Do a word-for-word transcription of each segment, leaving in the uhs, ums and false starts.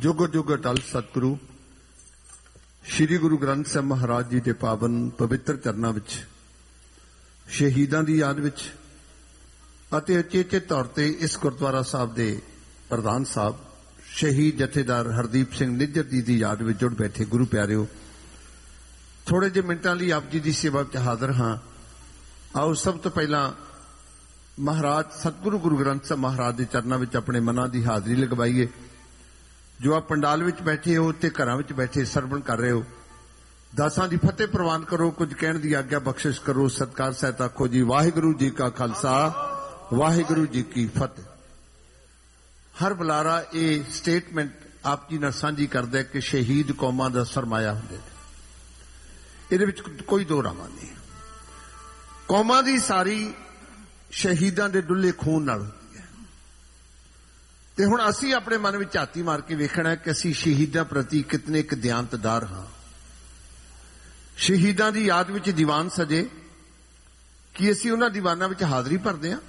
जुग जुग अटल सतगुरु श्री गुरु ग्रंथ साहिब महाराज जी के पावन पवित्र चरनां विच शहीदां दी याद विच अते अचेचे तौर ते इस गुरुद्वारा साहब दे प्रधान साहब शहीद जथेदार हरदीप सिंह निज्जर जी की याद में जुड़ बैठे गुरु प्यारिओ थोड़े जे मिनटां लई आप जी की सेवा विच हाज़र हाँ। आओ सब तो पहला महाराज सतगुरु गुरु ग्रंथ साहिब महाराज के चरनां विच अपने मनां की हाज़री लगवाईए। जो आप पंडाल विच बैठे हो ते घरां विच बैठे सरवण कर रहे हो, दासां दी फतेह प्रवान करो, कुछ कहण दी आग्या बख्शिश करो, सत्कार सहित आखो जी वाहिगुरू जी का खालसा वाहिगुरू जी की फतेह। हर बुलारा ये स्टेटमेंट आप जी नाल सांझी करदा है कि शहीद कौमां दा सरमाया हुंदे ने, इहदे विच कोई दो रामा नहीं। कौमां दी सारी शहीदां दे डुल्ले खून नाल हुंदी है ते हुण असीं अपने मन विच झाती मार के वेखना है कि असीं शहीदां प्रति कितने क दयानतदार हां। शहीदां दी याद विच दीवान सजे कि असीं उन्हां दीवानां विच हाज़री भरदे हां।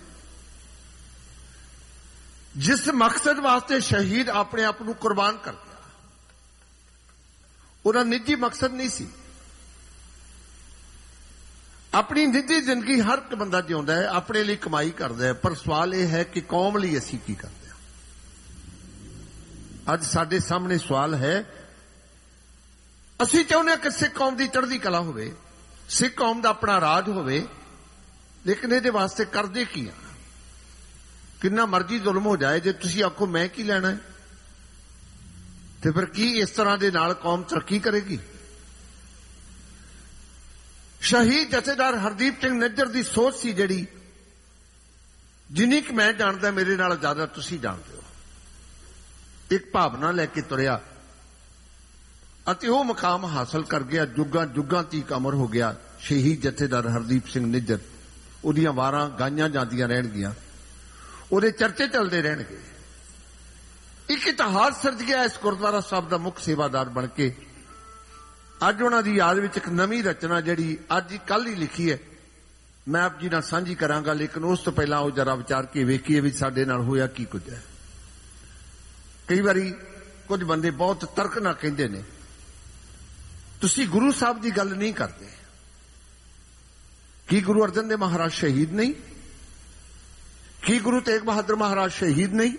जिस मकसद वास्ते शहीद अपने आप को कुर्बान कर गया, उन्हें निजी मकसद नहीं सी। अपनी निजी जिंदगी हर एक बंदा जिउंदा है, अपने लिए कमाई करता है, पर सवाल यह है कि कौम लिए असीं की करते हैं। अज साडे सामने सवाल है, असीं चाहुंदे हां कि सिख कौम की चढ़दी कला होवे, सिख कौम का अपना राज होवे, लेकिन इहदे वास्ते करदे की आ? कितना मर्जी जुल्म हो जाए, जे तुसी आखो मैं की लेना है, तो फिर की इस तरह के नाल कौम तरक्की करेगी? शहीद जथेदार हरदीप सिंह निज्जर की सोच सी जिहड़ी, जिन्नी कि मैं जानदा मेरे नाल ज्यादा तुसी जानदे हो। एक भावना लैके तुरिया अते वो मुकाम हासिल कर गया, जुगां जुगां तीक अमर हो गया। शहीद जथेदार हरदीप सिंह निज्जर, उहदियां वारां गाईआं जांदियां रहणगीआं, ਉਹਦੇ चर्चे चलते रहणगे। एक इतिहास सिरज गया इस गुरुद्वारा साहब का मुख सेवादार बन के। अज उन्हां दी याद विच एक नवीं रचना जिहड़ी अज ही कल ही लिखी है, मैं आप जी नाल सांझी करांगा, लेकिन उस तो पहला वो जरा विचार के वेखीए भी साडे नाल होया की कुछ है। कई बारी कुछ बंदे बहुत तर्क नाल कहिंदे ने तुसीं गुरु साहब की गल नहीं करते। की गुरु अर्जन देव महाराज शहीद नहीं? की गुरु तेग बहादुर महाराज शहीद नहीं?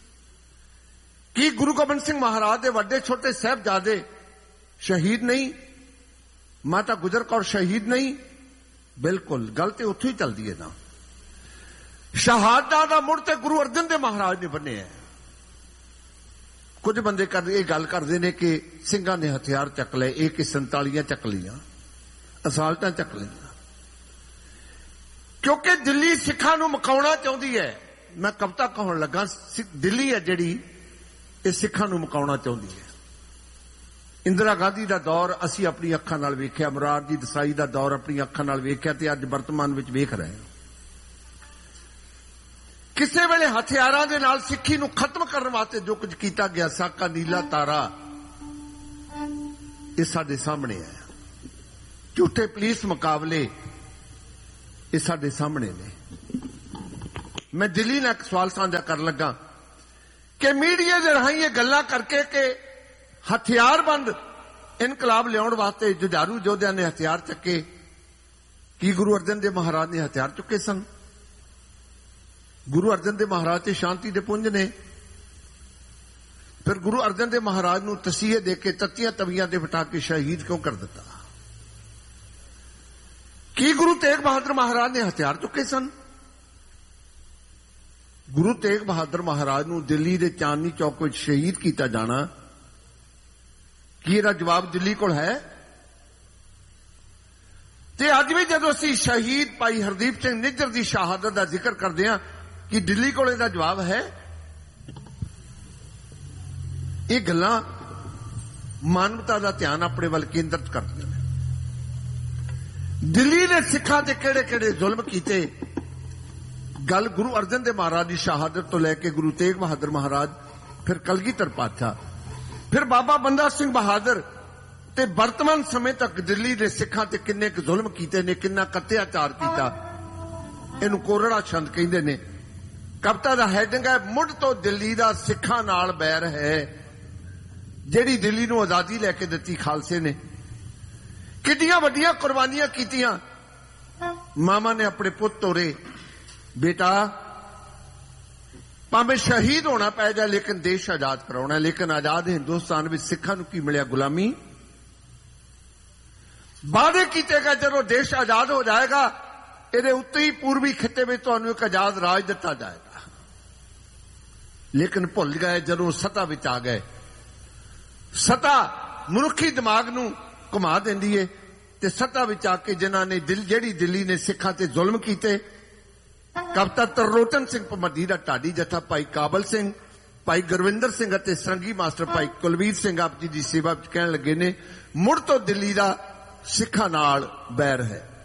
की गुरु गोबिंद सिंह महाराज के वड्डे छोटे साहिबजादे शहीद नहीं? माता गुजर कौर शहीद नहीं? बिल्कुल गल तो उत्थों ही चलती है ना। शहादत का मुड़ ते गुरु अर्जन देव महाराज ने बने है। कुछ बंदे कर ये गल करते हैं कि सिंघां ने हथियार चक ले, एक संतालियां चक लिया, असाल्टां चक लिया, क्योंकि दिल्ली सिखां नूं मुकाउणा चाहुंदी है। मैं कविता कहण लगा, दिल्ली है जिहड़ी ये सिखां नूं मुकाउणा चाहुंदी है। इंदिरा गांधी का दौर असीं अपनी अखां नाल वेखिआ, मुरारजी देसाई का दौर अपनी अखां नाल वेखिआ ते अज वर्तमान विच वेख रहे हैं। किसी वेले हथियारां दे नाल सिੱਖੀ नूं खत्म करने वास्ते जो कुछ किया गया, साका नीला तारा, ये साडे सामने है। झूठे पुलिस मुकाबले ये साडे सामने ने। मैं दिल्ली नाल एक सवाल साझा कर लगा कि मीडिया दे राहीं ये गल्लां करके कि हथियारबंद इनकलाब लियाउण वास्ते जुझारू योद्धियां ने हथियार चुके, की गुरु अर्जन देव महाराज ने हथियार चुके सन? गुरु अर्जन देव महाराज ते शांति दे पुंज ने। फिर गुरु अर्जन देव महाराज नूं तसीहे दे के तत्तियां तवियां ते बिठा के शहीद क्यों कर दिता? की गुरु तेग बहादुर महाराज ने हथियार चुके सन? गुरु तेग बहादुर महाराज नूं दिल्ली के चांदनी चौक में शहीद किया जाना, की इहदा जवाब दिल्ली कोल है? ते अज भी जदों असीं शहीद भाई हरदीप सिंह निज्जर की शहादत का जिक्र करते हैं, कि दिल्ली कोल इहदा जवाब है? ये गल्लां मानवता का ध्यान अपने वाल केंद्रित करदियां ने। दिल्ली ने सिखां ते किहड़े किहड़े जुल्म कीते, गल गुरु अर्जन देव महाराज की शहादत तो लैके गुरु तेग बहादुर महाराज, फिर कलगीधर पातशाह, फिर बाबा बंदा सिंह बहादुर ते वर्तमान समय तक दिल्ली ने सिखां ते किन्ने क जुल्म कीते ने, किन्ना अत्याचार कीता। इहनूं कोरड़ा छंद कहिंदे ने। कविता का हैडिंग है, मुड़ तो दिल्ली का सिखां नाल बैर है, ਜਿਹੜੀ ਦਿੱਲੀ ਨੂੰ ਆਜ਼ਾਦੀ ਲੈ ਕੇ ਦਿੱਤੀ ਖਾਲਸੇ ਨੇ, ਕਿੰਨੀਆਂ ਵੱਡੀਆਂ ਕੁਰਬਾਨੀਆਂ ਕੀਤੀਆਂ। ਮਾਮਾ ਨੇ ਆਪਣੇ ਪੁੱਤ ਤੋਰੇ, ਬੇਟਾ ਭਾਵੇਂ ਸ਼ਹੀਦ ਹੋਣਾ ਪੈ ਜਾ ਲੇਕਿਨ ਦੇਸ਼ ਆਜ਼ਾਦ ਕਰਾਉਣਾ। ਲੇਕਿਨ ਆਜ਼ਾਦ ਹਿੰਦੁਸਤਾਨ ਵਿੱਚ ਸਿੱਖਾਂ ਨੂੰ ਕੀ ਮਿਲਿਆ? ਗੁਲਾਮੀ। ਵਾਅਦੇ ਕੀਤੇ ਗਏ ਜਦੋਂ ਦੇਸ਼ ਆਜ਼ਾਦ ਹੋ ਜਾਏਗਾ ਇਹਦੇ ਉੱਤੇ ਹੀ ਪੂਰਬੀ ਖਿੱਤੇ ਵਿੱਚ ਤੁਹਾਨੂੰ ਇੱਕ ਆਜ਼ਾਦ ਰਾਜ ਦਿੱਤਾ ਜਾਏਗਾ। ਲੇਕਿਨ ਭੁੱਲ ਗਏ ਜਦੋਂ ਸੱਤਾ ਵਿੱਚ ਆ ਗਏ। ਸੱਤਾ ਮਨੁੱਖੀ ਦਿਮਾਗ ਨੂੰ ਘੁਮਾ ਦਿੰਦੀ ਏ ਤੇ ਸੱਤਾ ਵਿੱਚ ਆ ਕੇ ਜਿਨ੍ਹਾਂ ਨੇ ਦਿਲ ਜਿਹੜੀ ਦਿੱਲੀ ਨੇ ਸਿੱਖਾਂ ਤੇ ਜ਼ੁਲਮ ਕੀਤੇ, ਕਵਿਤਾ ਤਰਲੋਚਨ ਸਿੰਘ ਭਮੱਦੀ ਦਾ ਢਾਡੀ ਜੱਥਾ ਭਾਈ ਕਾਬਲ ਸਿੰਘ, ਭਾਈ ਗੁਰਵਿੰਦਰ ਸਿੰਘ ਅਤੇ ਸਰੰਗੀ ਮਾਸਟਰ ਭਾਈ ਕੁਲਵੀਰ ਸਿੰਘ ਆਪ ਜੀ ਦੀ ਸੇਵਾ ਵਿੱਚ ਕਹਿਣ ਲੱਗੇ ਨੇ ਮੁੜ ਤੋਂ ਦਿੱਲੀ ਦਾ ਸਿੱਖਾਂ ਨਾਲ ਬੈਰ ਹੈ।